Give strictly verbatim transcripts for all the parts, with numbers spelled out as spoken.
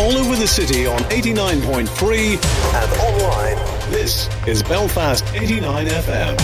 all over the city on eighty-nine point three and online. This is Belfast eighty-nine F M.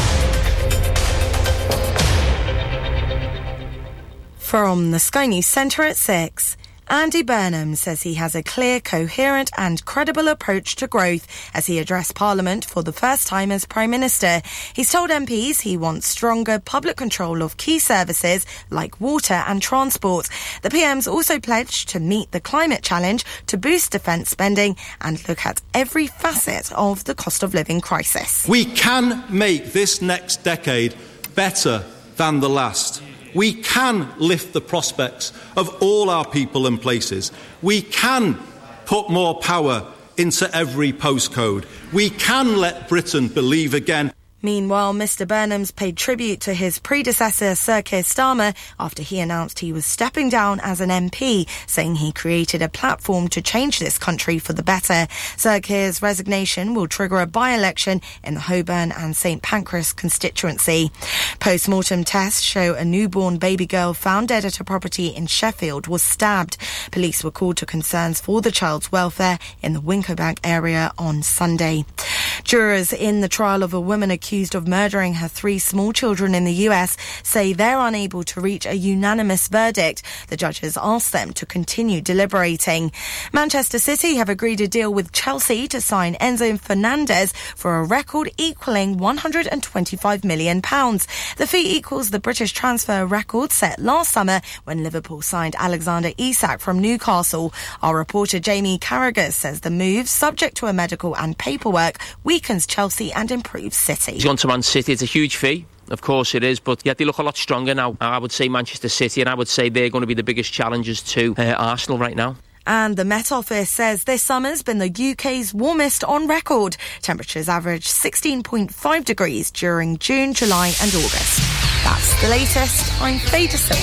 From the Sky News Centre at six, Andy Burnham says he has a clear, coherent and credible approach to growth as he addressed Parliament for the first time as Prime Minister. He's told M Ps he wants stronger public control of key services like water and transport. The P M's also pledged to meet the climate challenge, to boost defence spending and look at every facet of the cost of living crisis. We can make this next decade better than the last. We can lift the prospects of all our people and places. We can put more power into every postcode. We can let Britain believe again. Meanwhile, Mr Burnham's paid tribute to his predecessor Sir Keir Starmer after he announced he was stepping down as an M P, saying he created a platform to change this country for the better. Sir Keir's resignation will trigger a by-election in the Holborn and St Pancras constituency. Post-mortem tests show a newborn baby girl found dead at a property in Sheffield was stabbed. Police were called to concerns for the child's welfare in the Wincobank area on Sunday. Jurors in the trial of a woman accused of murdering her three small children in the U S say they're unable to reach a unanimous verdict. The judges asked them to continue deliberating. Manchester City have agreed a deal with Chelsea to sign Enzo Fernandez for a record equalling one hundred twenty-five million pounds. The fee equals the British transfer record set last summer when Liverpool signed Alexander Isak from Newcastle. Our reporter Jamie Carragher says the move, subject to a medical and paperwork, weakens Chelsea and improves City. He's gone to Man City. It's a huge fee. Of course it is, but yet they look a lot stronger now. I would say Manchester City, and I would say they're going to be the biggest challengers to uh, Arsenal right now. And the Met Office says this summer's been the U K's warmest on record. Temperatures averaged sixteen point five degrees during June, July and August. That's the latest. I'm Faye DeSilva.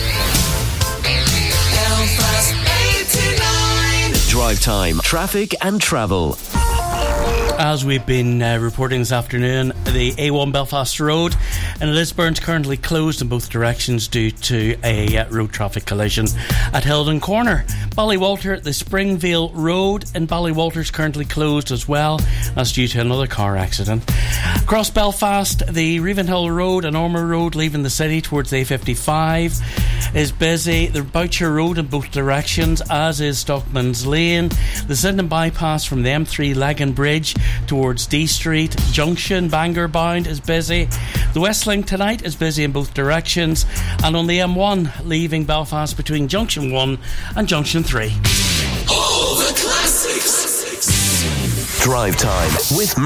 Drive time, traffic and travel. As we've been uh, reporting this afternoon, the A one Belfast Road in Lisburn is currently closed in both directions due to a uh, road traffic collision at Hildon Corner. Ballywalter, the Springvale Road in Ballywalter is currently closed as well. That's due to another car accident. Across Belfast, the Revenhill Road and Ormer Road leaving the city towards the A fifty-five is busy. The Boucher Road in both directions, as is Stockman's Lane. The Sydenham Bypass from the M three Lagan Bridge towards D Street Junction, Bangor bound, is busy. The West Link tonight is busy in both directions, and on the M one leaving Belfast between Junction one and Junction three. All the classics. Drive time with